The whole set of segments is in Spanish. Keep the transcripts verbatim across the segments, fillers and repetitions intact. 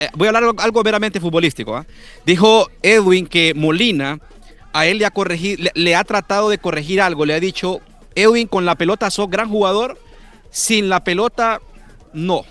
eh, voy a hablar algo, algo meramente futbolístico. ¿eh? Dijo Edwin que Molina a él le ha, corregir, le, le ha tratado de corregir algo, le ha dicho, Edwin, con la pelota sos gran jugador, sin la pelota no.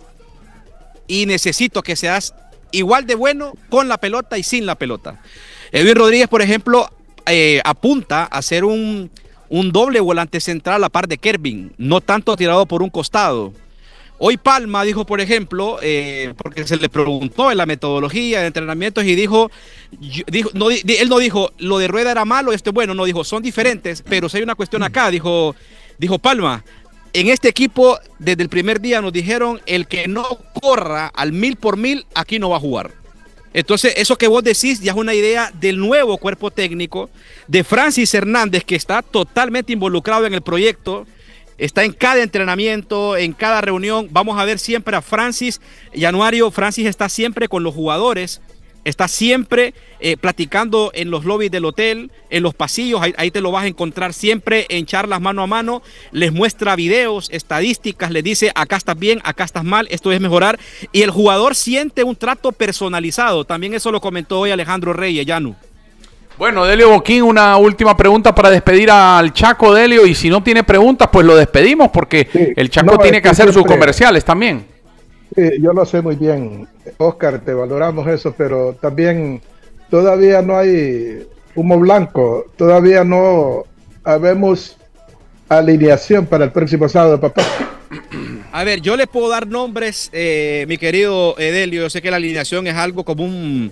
Y necesito que seas igual de bueno con la pelota y sin la pelota. Edwin Rodríguez, por ejemplo, eh, apunta a ser un, un doble volante central a la par de Kervin, no tanto tirado por un costado. Hoy Palma dijo, por ejemplo, eh, porque se le preguntó en la metodología de entrenamientos y dijo, yo, dijo no, él no dijo, lo de Rueda era malo, esto es bueno, no dijo, son diferentes, pero si hay una cuestión acá, dijo, dijo Palma, en este equipo desde el primer día nos dijeron, el que no corra al mil por mil, aquí no va a jugar. Entonces, eso que vos decís ya es una idea del nuevo cuerpo técnico, de Francis Hernández, que está totalmente involucrado en el proyecto, está en cada entrenamiento, en cada reunión. Vamos a ver siempre a Francis Januario. Francis está siempre con los jugadores, está siempre eh, platicando en los lobbies del hotel, en los pasillos, ahí, ahí te lo vas a encontrar siempre en charlas mano a mano, les muestra videos, estadísticas, les dice acá estás bien, acá estás mal, esto es mejorar, y el jugador siente un trato personalizado. También eso lo comentó hoy Alejandro Reyes, Yanu. Bueno, Delio Boquín, una última pregunta para despedir al Chaco, Delio, y si no tiene preguntas, pues lo despedimos, porque sí, el Chaco no, tiene que, que hacer siempre sus comerciales también. Sí, yo lo sé muy bien, Oscar, te valoramos eso, pero también todavía no hay humo blanco, todavía no habemos alineación para el próximo sábado, papá. A ver, yo le puedo dar nombres, eh, mi querido Delio, yo sé que la alineación es algo como un...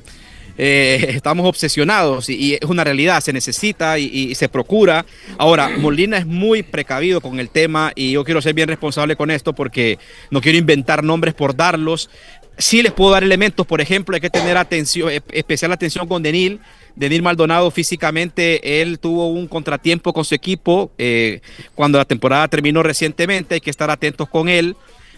Eh, estamos obsesionados y, y es una realidad, se necesita y, y se procura. Ahora, Molina es muy precavido con el tema y yo quiero ser bien responsable con esto porque no quiero inventar nombres por darlos. Sí les puedo dar elementos, por ejemplo, hay que tener atención, especial atención con Denil. Denil Maldonado físicamente, él tuvo un contratiempo con su equipo eh, cuando la temporada terminó recientemente, hay que estar atentos con él.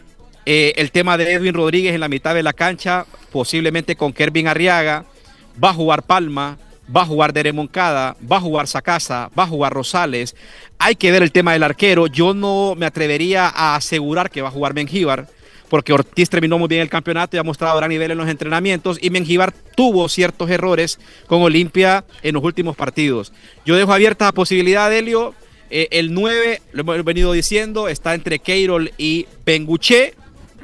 Eh, el tema de Edwin Rodríguez en la mitad de la cancha, posiblemente con Kervin Arriaga. Va a jugar Palma, va a jugar Dere Moncada, va a jugar Sacasa, va a jugar Rosales. Hay que ver el tema del arquero. Yo no me atrevería a asegurar que va a jugar Mengíbar, porque Ortiz terminó muy bien el campeonato y ha mostrado gran nivel en los entrenamientos, y Mengíbar tuvo ciertos errores con Olimpia en los últimos partidos. Yo dejo abierta la posibilidad, Delio. Eh, el nueve, lo hemos venido diciendo, está entre Keirol y Benguché.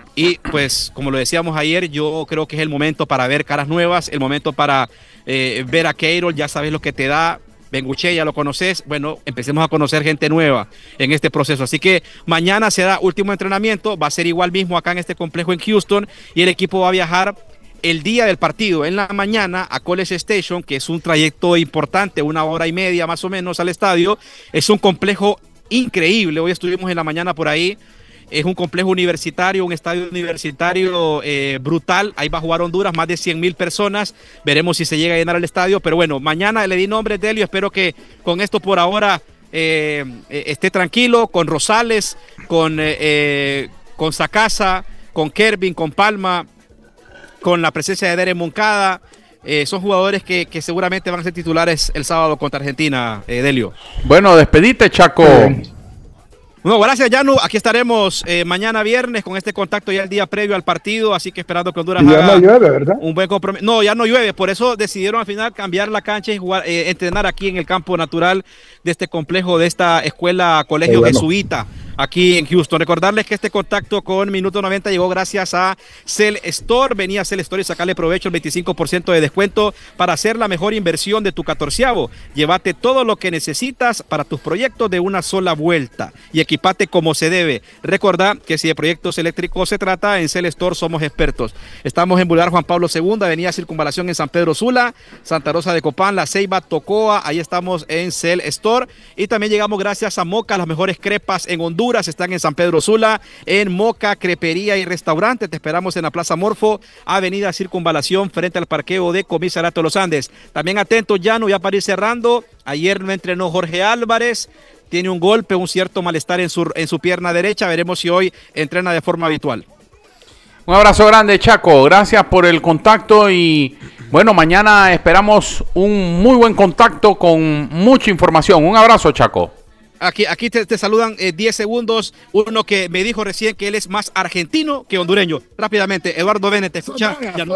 Y pues, como lo decíamos ayer, yo creo que es el momento para ver caras nuevas, el momento para eh, ver a Keirol, ya sabes lo que te da. Benguché, ya lo conoces. Bueno, empecemos a conocer gente nueva en este proceso. Así que mañana será último entrenamiento, va a ser igual mismo acá en este complejo en Houston, y el equipo va a viajar el día del partido, en la mañana, a College Station, que es un trayecto importante, una hora y media más o menos al estadio. Es un complejo increíble, hoy estuvimos en la mañana por ahí. Es un complejo universitario, un estadio universitario eh, brutal. Ahí va a jugar Honduras, más de cien mil personas. Veremos si se llega a llenar el estadio. Pero bueno, mañana le di nombre, Delio. Espero que con esto por ahora eh, eh, esté tranquilo. Con Rosales, con, eh, eh, con Sacasa, con Kervin, con Palma, con la presencia de Dere Moncada. Eh, son jugadores que, que seguramente van a ser titulares el sábado contra Argentina, eh, Delio. Bueno, despedite, Chaco. Eh. No, gracias, Yanu. Aquí estaremos eh, mañana viernes con este contacto ya el día previo al partido, así que esperando que Honduras y ya haga no llueve, ¿verdad? un buen compromiso. No, ya no llueve, por eso decidieron al final cambiar la cancha y jugar, eh, entrenar aquí en el campo natural de este complejo, de esta escuela colegio bueno. jesuita aquí en Houston. Recordarles que este contacto con Minuto noventa llegó gracias a Cell Store. Venía a Cell Store y sacarle provecho el veinticinco por ciento de descuento para hacer la mejor inversión de tu catorceavo. Llévate todo lo que necesitas para tus proyectos de una sola vuelta y equipate como se debe. Recordá que si de proyectos eléctricos se trata, en Cell Store somos expertos. Estamos en Boulevard Juan Pablo segundo, Avenida Circunvalación en San Pedro Sula, Santa Rosa de Copán, La Ceiba, Tocoa. Ahí estamos en Cell Store. Y también llegamos gracias a Moca, las mejores crepas en Honduras. Están en San Pedro Sula, en Moca, Crepería y Restaurante. Te esperamos en la Plaza Morfo, Avenida Circunvalación, frente al parqueo de Comisariato de los Andes. También atento, ya no voy a parir cerrando. Ayer no entrenó Jorge Álvarez. Tiene un golpe, un cierto malestar en su, en su pierna derecha. Veremos si hoy entrena de forma habitual. Un abrazo grande, Chaco. Gracias por el contacto y bueno, mañana esperamos un muy buen contacto con mucha información. Un abrazo, Chaco. Aquí, aquí te, te saludan eh, diez segundos. Uno que me dijo recién que él es más argentino que hondureño. Rápidamente, Eduardo Bene, te escucha. Ya no...